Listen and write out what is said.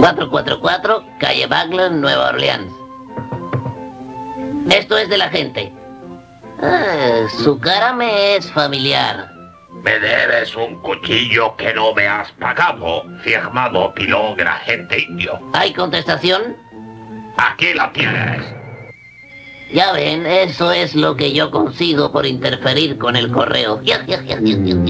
444, calle Butler, Nueva Orleans. Esto es de la gente. Su cara me es familiar. Me debes un cuchillo que no me has pagado, firmado Pilón, el agente indio. ¿Hay contestación? Aquí la tienes. Ya ven, eso es lo que yo consigo por interferir con el correo.